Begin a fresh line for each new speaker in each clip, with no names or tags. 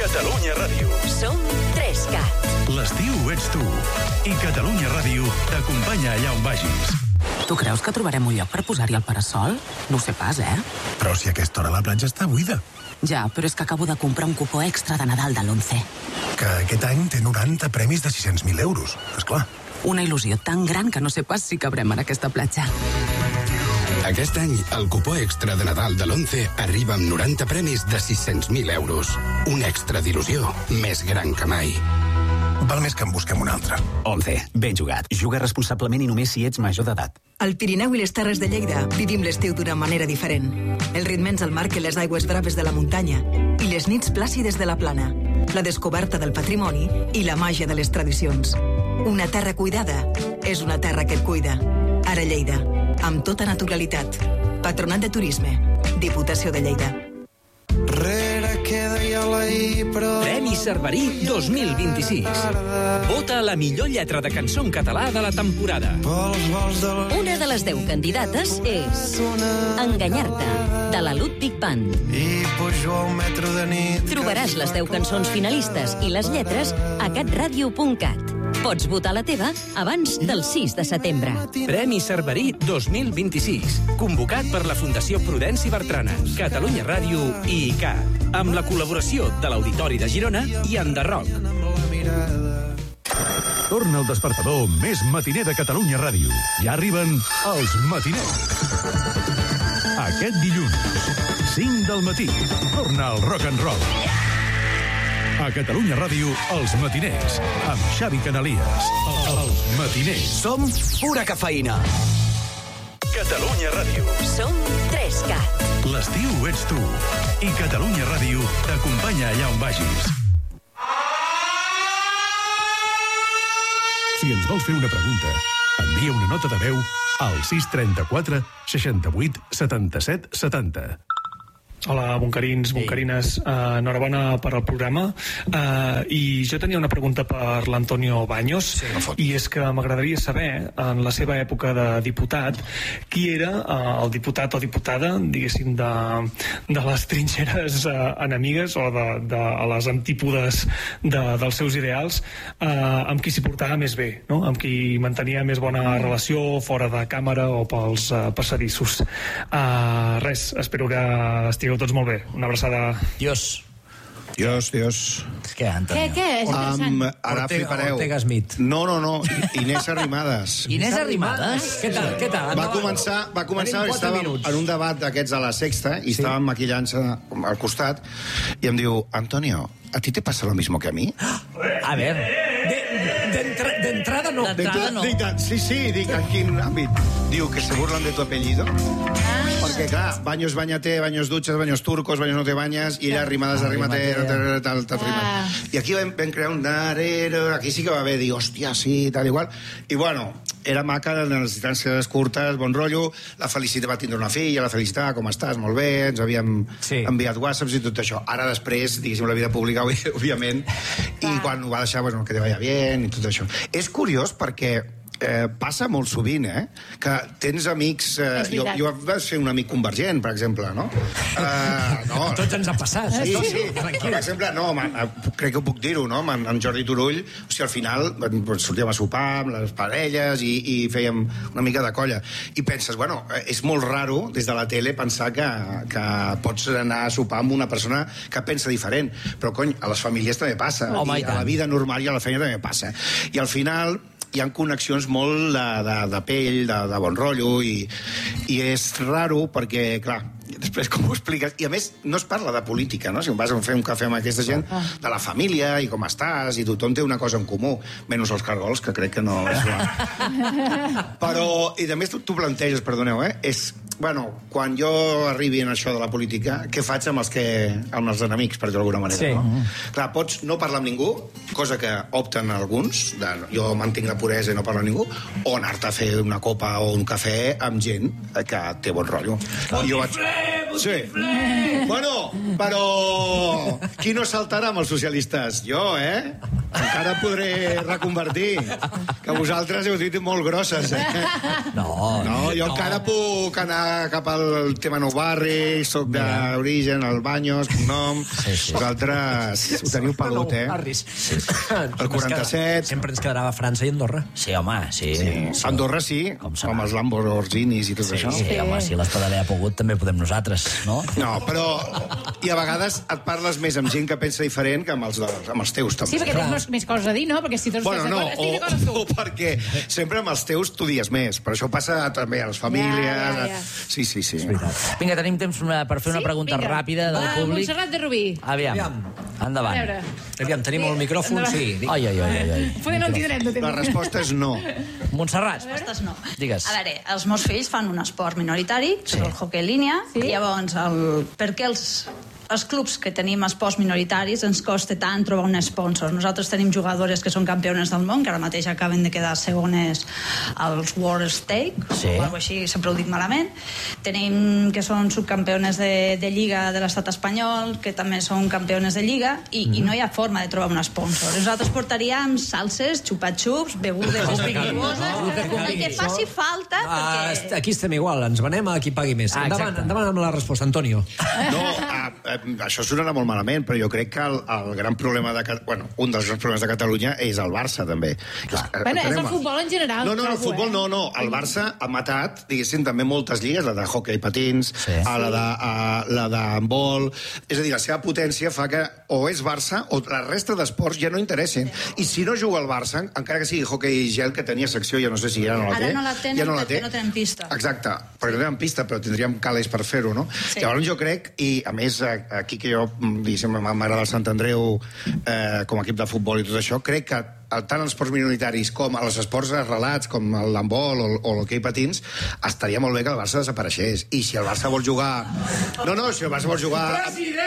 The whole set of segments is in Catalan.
Catalunya Ràdio.
Som 3CAT.
L'estiu ets tu. I Catalunya Ràdio t'acompanya allà on vagis.
Tu creus que trobarem un lloc per posar-hi el parasol? No ho sé pas,
Però si a aquesta hora la platja està buida.
Ja, però és que acabo de comprar un cupó extra de Nadal de l'11.
Que aquest any té 90 premis de 600.000 euros, esclar.
Una il·lusió tan gran que no sé pas si cabrem en aquesta platja.
Aquest any, el cupó extra de Nadal de l'11 arriba amb 90 premis de 600.000 euros. Un extra d'il·lusió més gran que mai.
Val més que en busquem un altre.
11. Ben jugat. Juga responsablement i només si ets major d'edat.
Al Pirineu i les Terres de Lleida vivim l'estiu d'una manera diferent. El ritme ens el marquen les aigües braves de la muntanya i les nits plàcides de la plana, la descoberta del patrimoni i la màgia de les tradicions. Una terra cuidada és una terra que et cuida. Ara Lleida, amb tota naturalitat. Patronat de Turisme, Diputació de Lleida.
Premi Cerverí 2026. Vota la millor lletra de cançó en català de la temporada.
Una de les 10 candidates és Enganyar-te, de la Ludwig Band. Trobaràs les 10 cançons finalistes i les lletres a catradio.cat. Pots votar la teva abans del 6 de setembre.
Premi Cerverí 2026. Convocat per la Fundació Prudenci Bertrana, Catalunya Ràdio i ICAT, amb la col·laboració de l'Auditori de Girona i Enderroc.
Torna el despertador més matiner de Catalunya Ràdio. Ja arriben els matiners. Aquest dilluns, 5 del matí, torna el rock and roll. A Catalunya Ràdio, els matiners, amb Xavi Canalies. Els matiners.
Som pura cafeïna.
Catalunya Ràdio.
Som 3CAT.
L'estiu ets tu. I Catalunya Ràdio t'acompanya allà on vagis. Si ens vols fer una pregunta, envia una nota de veu al 634 68 77 70.
Hola, boncarins, boncarines, enhorabona per al programa. I jo tenia una pregunta per l'Antonio Baños, i és que m'agradaria saber, en la seva època de diputat, qui era el diputat o diputada, diguéssim, de les trinxeres enemigues o de les antípodes dels seus ideals, amb qui s'hi portava més bé, no? Amb qui mantenia més bona relació fora de càmera o pels passadissos. Res, espero que estigueu tots molt bé. Una abraçada.
Dios.
Què,
Antonio?
Què? És interessant.
Ara flipareu.
Ortega Smith.
No. Inés Arrimadas.
Inés Arrimadas? Què tal?
Va començar estàvem en un debat d'aquests a la Sexta i estàvem maquillant-se al costat i em diu, Antonio, ¿a ti te pasa lo mismo que a mí?
A ver, de entrada no.
Sí, dic, en quin àmbit? Diu que se burlan de tu apellido. Perquè, clar, Baños bañate, Baños duches, Baños turcos, Baños no te bañas, i ella Arrimadas, tal. I aquí vam crear un darero, aquí sí que va haver dir, hòstia, sí, tal igual. I bueno, era maca en les distàncies curtes, bon rotllo, la Felicitat va tindre una filla, la Felicitat, com estàs? Molt bé, ens havíem enviat whatsapps i tot això. Ara després, diguéssim, la vida pública, òbviament, i quan ho va deixar, bueno, que te vaya bien i tot això. És curiós perquè passa molt sovint, que tens amics... Jo vaig ser un amic convergent, per exemple, no?
No. Tots ens ha passat.
Sí. Per exemple, crec que ho puc dir-ho, no? En Jordi Turull, o sigui, al final sortíem a sopar amb les parelles i fèiem una mica de colla. I penses, bueno, és molt raro des de la tele pensar que pots anar a sopar amb una persona que pensa diferent. Però, cony, a les famílies també passa. I a la vida normal i a la feina també passa. I al final hi ha connexions molt de pell, de bon rotllo, i és raro perquè, clar, després com ho expliques, i a més no es parla de política, no? Si vas a fer un cafè amb aquesta gent, de la família i com estàs, i tothom té una cosa en comú, menys els cargols, que crec que no és però, i a més tu planteges, perdoneu, és, bueno, quan jo arribi en això de la política, què faig amb els enemics, per dir-ho d'alguna manera, no? Clar, pots no parlar amb ningú, cosa que opten alguns, jo mantinc la puresa i no parlo amb ningú, o anar-te a fer una copa o un cafè amb gent que té bon rotllo. I jo vaig... Sí. Bueno, però qui no saltarà amb els socialistes? Jo, encara podré reconvertir. Que vosaltres heu dit molt grosses, No, jo encara puc anar cap al tema Nou Barri, soc d'origen, al Banyos, cognom. Vosaltres ho teniu pelut, El 47.
Sempre ens quedarà França i Andorra.
Sí, home, sí.
Andorra sí, com els Lamborghinis i tot això.
Sí, home, si l'Espadaler ha pogut, també podem nosaltres, no?
No, però... I a vegades et parles més amb gent que pensa diferent que amb els teus, també.
Sí, perquè tens més coses a dir, no? Perquè si tots
bueno, no, o perquè sempre amb els teus tu dies més, però això passa també a les famílies. Sí.
Vinga, tenim temps per fer una pregunta ràpida del públic.
Montserrat de Rubí.
Aviam, endavant.
Aviam, tenim el micròfon, sí.
Ai.
Poder no en tindrem de temps.
La resposta és no.
Montserrat.
La resposta és no.
Digues.
A veure, els meus fills fan un esport minoritari, que és el hoquei en línia, i llavors, per què els clubs que tenim esports minoritaris ens costa tant trobar un sponsor. Nosaltres tenim jugadores que són campiones del món, que ara mateix acaben de quedar segones als World Stake, o alguna així, sempre ho dic malament. Tenim que són subcampiones de Lliga de l'estat espanyol, que també són campiones de Lliga, i no hi ha forma de trobar un sponsor. Nosaltres portaríem salses, xupa-xups, begudes espirituoses, el que faci falta, perquè...
Aquí estem igual, ens venem a qui pagui més. Endavant amb la resposta, Antonio.
No, això sonarà molt malament, però jo crec que el gran problema un dels grans problemes de Catalunya és el Barça, també.
Bueno, és el futbol en general.
No, el futbol no. El Barça ha matat, diguéssim, també moltes lligues, la de hoquei patins, la d'handbol. És a dir, la seva potència fa que o és Barça o la resta d'esports ja no interessen. I si no juga el Barça, encara que sigui hoquei gel, que tenia secció, ja no sé si ja no la té.
Ara no la tenen perquè no tenen pista.
Exacte, perquè no tenen pista, però tindríem calés per fer-ho, no? Llavors jo crec, i a més aquí que jo, diguéssim, m'agrada el Sant Andreu com a equip de futbol i tot això, crec que tant els esports minoritaris com els esports relats, com l'handbol o l'hoquei patins, estaria molt bé que el Barça desapareixés. I si el Barça vol jugar... No, si el Barça vol jugar...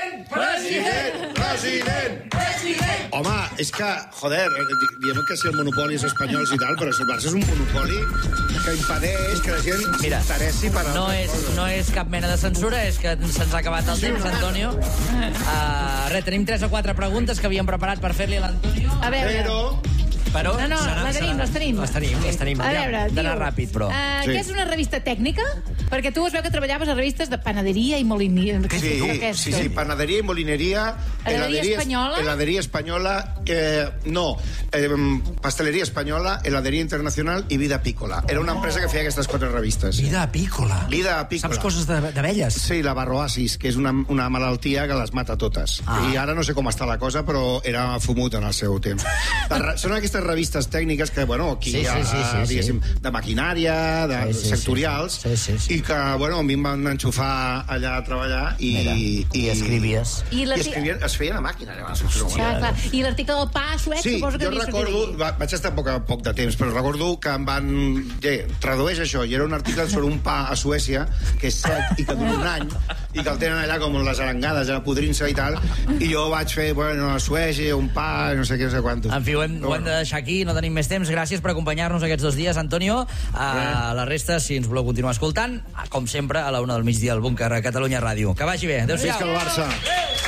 President! Home, és que, joder, diem que si el monopoli és espanyols i tal, però si el Barça és un monopoli que impedeix que la gent s'interessi per...
No és cap mena de censura, és que se'ns ha acabat el temps, Antonio. Tenim 3 o 4 preguntes que havíem preparat per fer-li a l'Antonio.
A veure...
Però
no, les tenim.
A
veure,
d'anar ràpid, però.
Què és una revista tècnica? Perquè tu es veu que treballaves a revistes de panaderia i molineria.
Sí, panaderia i molineria. Heladeria espanyola. Pasteleria espanyola, heladeria internacional i Vida Apícola. Era una empresa que feia aquestes 4 revistes.
Vida Apícola.
Saps
coses d'abelles?
Sí, la barroasis, que és una malaltia que les mata totes. I ara no sé com està la cosa, però era fumut en el seu temps. Són aquestes revistes tècniques que, aquí hi ha, diguéssim, de maquinària, sectorials, i que, a mi em van enxufar allà a treballar i
escrivies.
Es feien a màquina.
I l'article del pa suec, suposo que
jo recordo, vaig estar poc de temps, però recordo que em van... tradueix això, i era un article sobre un pa a Suècia, que és sec i que dura un any, i que el tenen allà com les arengades, allà podrint-se i tal, i jo vaig fer, a Suècia, un pa, no sé què, no sé quantos.
En fi, ho hem de deixar aquí, no tenim més temps. Gràcies per acompanyar-nos aquests 2 dies, Antonio. La resta, si ens voleu continuar escoltant, com sempre, a la 1 del migdia al Búnquer a Catalunya Ràdio. Que vagi bé. Adéu-siau.
Visca el Barça.